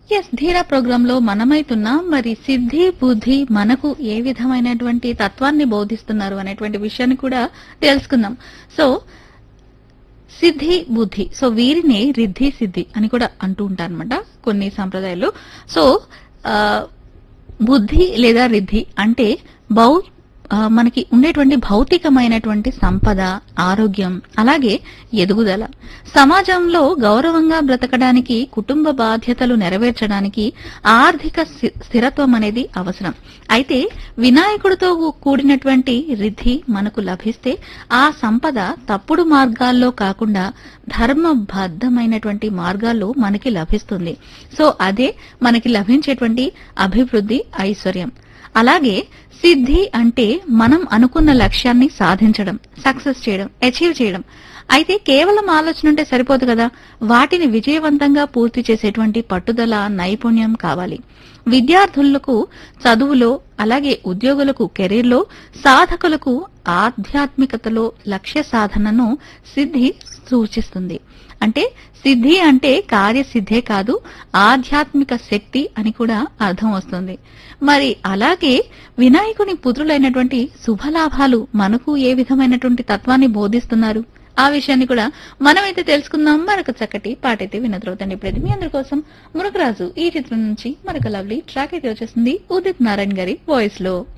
Yes ధీరా programme లో మనమైతున్నాం. మరి సిద్ధి బుద్ధి మనకు ఏ విధమైనటువంటి తత్వాన్ని బోధిస్తున్నారు అనేటువంటి విషయాన్ని కూడా తెలుసుకుందాం. సో సిద్ధి బుద్ధి, సో వీరిని రిద్ధి సిద్ధి అని కూడా అంటూ ఉంటారన్నమాట కొన్ని సంప్రదాయాలు. సో ఆ, బుద్ధి లేదా రిద్ధి అంటే మనకి ఉండేటువంటి భౌతికమైనటువంటి సంపద, ఆరోగ్యం, అలాగే ఎదుగుదల, సమాజంలో గౌరవంగా బ్రతకడానికి, కుటుంబ బాధ్యతలు నెరవేర్చడానికి ఆర్థిక స్థిరత్వం అనేది అవసరం. అయితే వినాయకుడితో కూడినటువంటి రిద్ధి మనకు లభిస్తే ఆ సంపద తప్పుడు మార్గాల్లో కాకుండా ధర్మబద్ధమైనటువంటి మార్గాల్లో మనకి లభిస్తుంది. సో అదే మనకి లభించేటువంటి అభివృద్ధి, ఐశ్వర్యం. అలాగే సిద్ధి అంటే మనం అనుకున్న లక్ష్యాన్ని సాధించడం, సక్సెస్ చేయడం, అచీవ్ చేయడం. అయితే కేవలం ఆలోచన ఉంటే సరిపోదు కదా, వాటిని విజయవంతంగా పూర్తి చేసేటువంటి పట్టుదల, నైపుణ్యం కావాలి. విద్యార్థులకు చదువులో, అలాగే ఉద్యోగులకు కెరీర్లో, సాధకులకు ఆధ్యాత్మికతలో లక్ష్య సాధనను సిద్ధి సూచిస్తుంది. అంటే సిద్ధి అంటే కార్యసిద్ధే కాదు, ఆధ్యాత్మిక శక్తి అని కూడా అర్థం వస్తుంది. మరి అలాగే వినాయకుని పుత్రులైనటువంటి శుభలాభాలు మనకు ఏ విధమైనటువంటి తత్వాన్ని బోధిస్తున్నారు, ఆ విషయాన్ని కూడా మనమైతే తెలుసుకుందాం. మరొక చక్కటి పాటైతే వినద్రవుతండి. ఇప్పుడు మీ అందరి కోసం మురుగరాజు ఈ చిత్రం నుంచి మరొక లవ్లీ ట్రాక్ అయితే వచ్చేస్తుంది ఉదిత్ నారాయణ గారి వాయిస్ లో.